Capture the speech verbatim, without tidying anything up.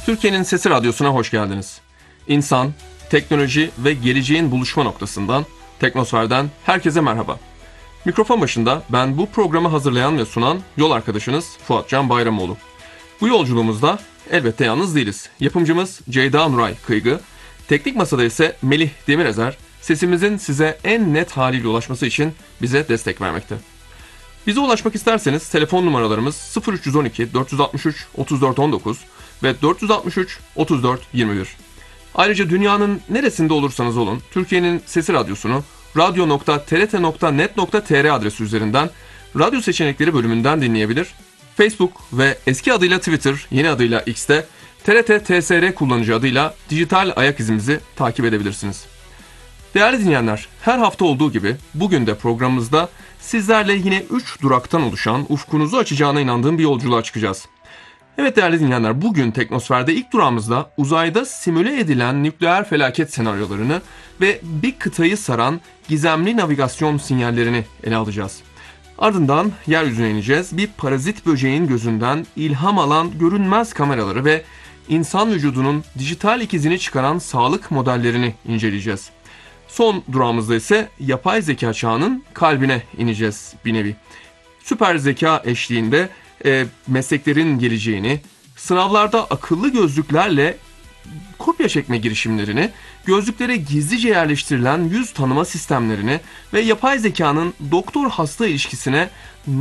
Türkiye'nin Sesi Radyosu'na hoş geldiniz. İnsan, teknoloji ve geleceğin buluşma noktasından, Teknosfer'den herkese merhaba. Mikrofon başında ben bu programı hazırlayan ve sunan yol arkadaşınız Fuatcan Bayramoğlu. Bu yolculuğumuzda elbette yalnız değiliz. Yapımcımız Ceyda Nuray Kıygı, teknik masada ise Melih Demirezer, sesimizin size en net haliyle ulaşması için bize destek vermekte. Bize ulaşmak isterseniz telefon numaralarımız sıfır üç yüz on iki dört yüz altmış üç otuz dört on dokuz ve dört yüz altmış üç otuz dört yirmi bir. Ayrıca dünyanın neresinde olursanız olun Türkiye'nin Sesi Radyosu'nu radyo nokta t r t nokta net nokta t r adresi üzerinden radyo seçenekleri bölümünden dinleyebilir. Facebook ve eski adıyla Twitter, yeni adıyla X'te T R T T S R kullanıcı adıyla dijital ayak izimizi takip edebilirsiniz. Değerli dinleyenler, her hafta olduğu gibi bugün de programımızda sizlerle yine üç duraktan oluşan, ufkunuzu açacağına inandığım bir yolculuğa çıkacağız. Evet değerli dinleyenler, bugün Teknosfer'de ilk durağımızda uzayda simüle edilen nükleer felaket senaryolarını ve bir kıtayı saran gizemli navigasyon sinyallerini ele alacağız. Ardından yeryüzüne ineceğiz, bir parazit böceğin gözünden ilham alan görünmez kameraları ve insan vücudunun dijital ikizini çıkaran sağlık modellerini inceleyeceğiz. Son durağımızda ise yapay zeka çağının kalbine ineceğiz bir nevi. Süper zeka eşliğinde e, mesleklerin geleceğini, sınavlarda akıllı gözlüklerle kopya çekme girişimlerini, gözlüklere gizlice yerleştirilen yüz tanıma sistemlerini ve yapay zekanın doktor-hasta ilişkisine